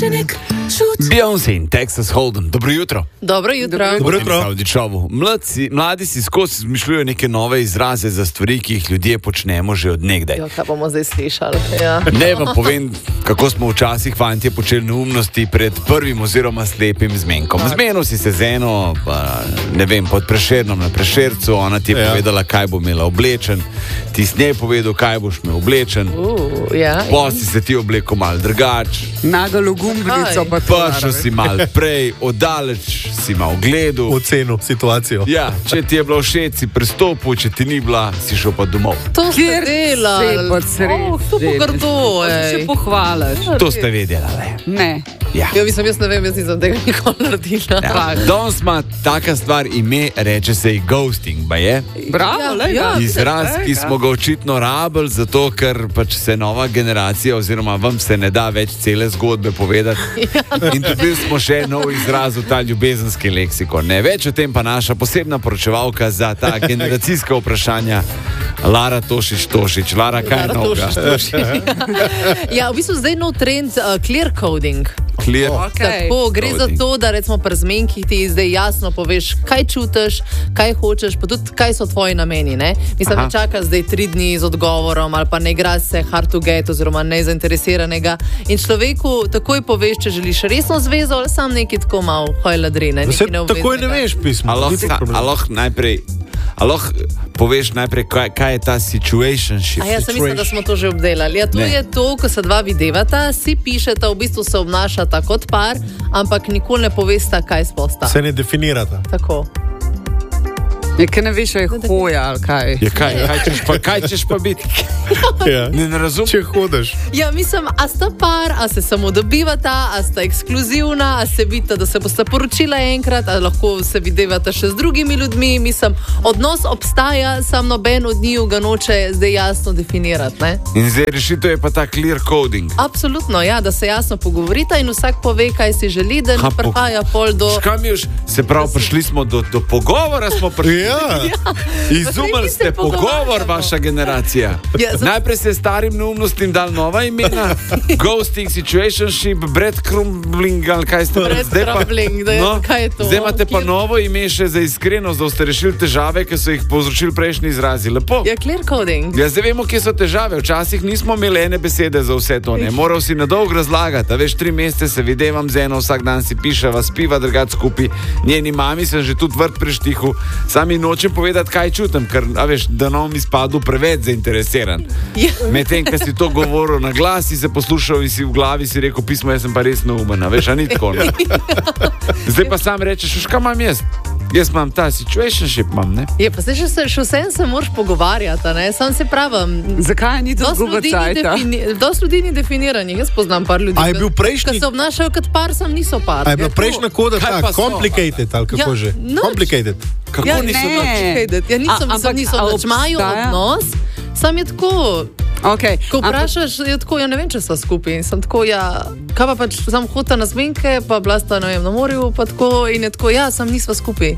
Beyoncé in Texas Hold'em. Dobro jutro. Dobro jutro. Mladi si skozi izmišljujejo neke nove izraze za stvari, ki jih ljudje počnemo že od nekdaj. Jo, kaj bomo zdaj slišali? Ja. Ne vam povem, kako smo včasih fantje počeli neumnosti pred prvim oziroma slepim zmenkom. Zmenil si se z eno, pa, ne vem, pod Prešernom na Prešercu, ona ti je povedala, kaj bo imela oblečen, ti s njej povedal, kaj boš imel oblečen, si se ti oblekel malo drugač. Nagalo gumbnico pa to. Prišel si malo prej, oddaleč si malo gledal. Ocenil situacijo. Ja, če ti je bilo všeč, si prestopil, če ti ni bila, si šel pa domov. To ste delali. To pogrdo, se pohvališ. To ste vedeli, ne? Ja. Jaz ne vem, jaz nisem tega nikoli naredila. Ja. Danes ima taka stvar ime, reče se ghosting, ba je? Bravo, Izraz, ki smo ga očitno rabili, zato ker pač se nova generacija oziroma vam se ne da več cele zgodbe povedati. In dobili smo še nov izraz v ta ljubezenski leksikon. Ne več o tem pa naša posebna poročevalka za ta generacijska vprašanja, Lara Tošič. Lara, kaj je novega? Ja, v bistvu zdaj nov trend clear coding. Tako, gre za to, da recimo pri zmenkih ti zdaj jasno poveš, kaj čutiš, kaj hočeš, pa tudi kaj so tvoji nameni. Mislim, da čaka zdaj 3 dni z odgovorom ali pa ne igra se hard to get oziroma nezainteresiranega in človeku takoj poveš, če želiš resno zvezo ali sam nekaj tako malo hojladrine. Takoj ne veš pismo. Lahko poveš najprej, kaj je ta situationship. Jaz mislim, da smo to že obdelali. Ja, to je to, ko se dva videvata, si pišeta, v bistvu se obnašata kot par, ampak nikoli ne povesta, kaj sposta. Se ne definirata. Tako. Nekaj ne veš, je hoja ali kaj. Kaj češ pa biti? Ne razumem. Če hodiš. Ja, mislim, a sta par, a se samo dobivata, a sta ekskluzivna, a se vidita, da se bosta poročila enkrat, a lahko se videvata še z drugimi ljudmi. Mislim, odnos obstaja, sam noben od njiju ga noče zdaj jasno definirati. Ne? In zdaj rešitev je pa ta clear coding. Absolutno, ja, da se jasno pogovorita in vsak pove, kaj si želi, da ne prihaja pol do... Se pravi, prišli smo do pogovora, smo prišli. Izumili ste pogovor, vaša generacija. Najprej ste starim neumnostim dali nova imena, ghosting, situationship, breadcrumbling, ali kaj ste rekli? Breadcrumbling, kaj je to? Zdaj imate pa novo ime še za iskrenost, da ste rešili težave, ki so jih povzročili prejšnji izrazi. Lepo. Ja, clear coding. Ja, zdaj vemo, kje so težave. Včasih nismo imeli ene besede za vse to, ne. Moral si nadolgo razlagati, veš, 3 mesece se videvam z eno, vsak dan si piševa, spiva drugače skupaj. Njeni mami sem že tudi vrt preštihu, sami nočem povedati, kaj čutim, ker, veš, da nam izpadu preveč zainteresiran. Medtem, ko si to govoril na glas, si se poslušal in si v glavi si rekel pismo, jaz sem pa res neumen, veš, a ni tako. Zdaj pa sam rečeš, kaj imam jaz? Jaz imam ta situationship, ne? Je, pa se še vsem se moraš pogovarjati, ne? Sam se pravim. Zakaj ni to zguba cajta? Dosti ljudi ni definiranih, jaz poznam par ljudi. A je bil prejšnji? Ki se obnašajo kot par, sam niso par. A je bila prejšnja koda ta complicated, ali kako že? Complicated. Kako niso complicated? Ja, niso nič, imajo odnos, sam je tako... Ko vprašaš, je tako, ja ne vem, če so skupaj in sem tako, ja, kaj pa pač sam hodila na zmenke, pa bila sta, ne vem, na morju, pa tako in je tako, ja, sam nisva skupaj.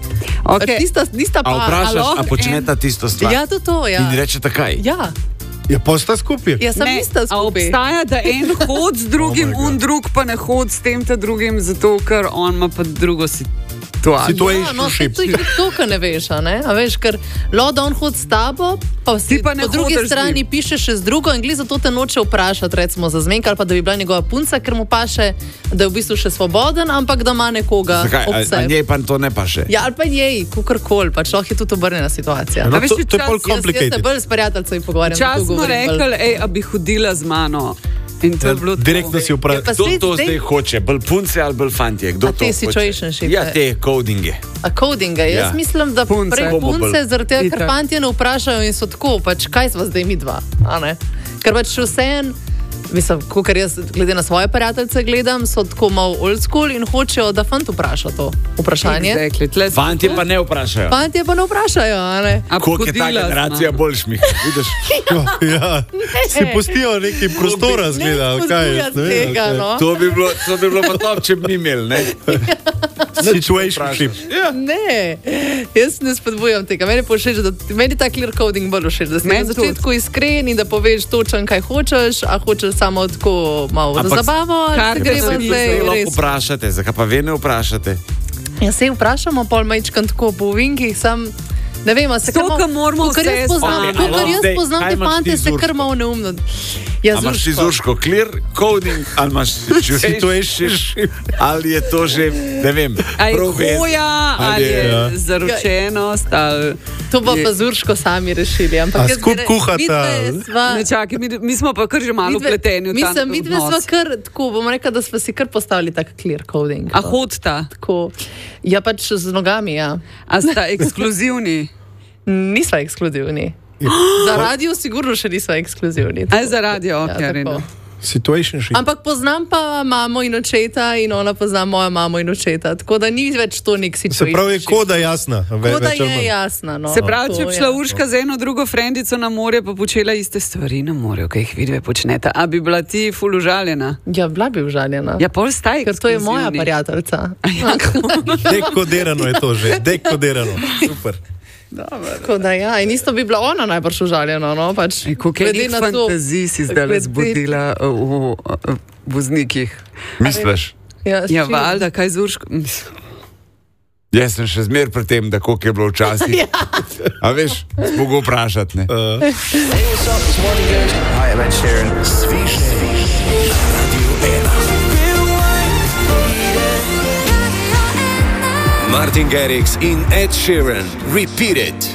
Nista pa. A vprašaš, a počneta tisto stvar? Ja, to, ja. In rečeta kaj? Ja. Ja, pa sta skupaj? Ja, sam nista skupaj. A obstaja, da en hod z drugim, drug pa ne hod s tem ta drugim, zato ker on ima pa drugo situacijo. Ja, no, to je to, kar ne veš, ne? A veš, ker da on hod s tabo, pa si pa po drugi strani piše še z drugo in glede zato te noče vprašati, recimo za zmenk ali pa da bi bila njegova punca, ker mu paše, da je v bistvu še svoboden, ampak da ima nekoga ob sebi. A njej pa to ne paše? Ja, ali pa njej, kakorkoli, pač lahko je tudi obrnjena situacija. No, to je bolj complicated. Jaz se bolj s prijateljicami pogovarjam. Čas smo rekli, a bi hodila z mano. Direktno si vprašal. Kdo to zdaj hoče? Bolj punce ali bolj fantje? Kdo to hoče? A te situationship? Ja, te codinge. A codinge? Jaz mislim, da prej punce zaradi tega, ker fantje ne vprašajo in so tako, pač kaj sva zdaj mi dva? Ker pač vseeno, mislim, ker jaz glede na svoje prijateljice gledam, so tako malo old school in hočejo, da fant vpraša to vprašanje. Fantje pa ne vprašajo. Fantje pa ne vprašajo, ne? Koliko je ta generacija bolj šmih, vidiš? Ja, si pustijo neki prostora zgleda, kaj je? To bi bilo pa top, če bi mi imeli, ne? Situationship. Ne, jaz ne spodbujam tega. Meni ta clear coding bolj všeč, da si na začetku iskren in da poveš točen, kaj hočeš, a hočeš samo tako malo za zabavo, kar gremo zdaj res. Vprašate, zakaj pa vi ne vprašate? Ja, se vprašamo, pol majčkan tako po vinkih, sam ne vem, se to, kar moramo vse spoznati. Okay, Kar jaz poznam te fante, se kar malo neumno. Ja, imaš ti Zurško clear coding, ali imaš situation, ali je to že, ne vem, hoja, ali je zaročenost, ali... To pa Zurško sami rešili. A skup kuhata. Ne čakaj, mi smo pa kar že malo vpleteni v ta odnos. Midve sva kar, tako bomo rekla, da smo si kar postavili tak clear coding. A hodta? Tako, ja pač z nogami, ja. A sta ekskluzivni? Nisva ekskluzivni. Za radio sigurno še nisva ekskluzivni. Aj za radio, ok, ja, Situationship. Ampak poznam pa mamo in očeta in ona pozna mojo mamo in očeta, tako da ni več to nek situationship. Se pravi, je koda jasna. Koda je jasna, no. Se pravi, če bi šla Urška z eno drugo frendico na morje, pa počela iste stvari na morju, kaj jih vidve počneta, a bi bila ti ful užaljena? Ja, bila bi užaljena. Ja, pol staj. Ker to je moja prijateljica. Ja. Dekodirano je to že, dekodirano. Super. Tako da ja, in isto bi bila ona najbrž užaljena, no, pač. Koliko je fantazij si zdaj zbudila v voznikih? Misliš? Ja, valjda, kaj z Urško? Jaz sem še zmer pri tem, da koliko je bilo včasih. A veš, mogo vprašati, ne? Hey, what's up, this morning, guys. Hi, I'm Ed Sheeran. Sviš, Radio 1. Martin Garrix in Ed Sheeran. Repeat it.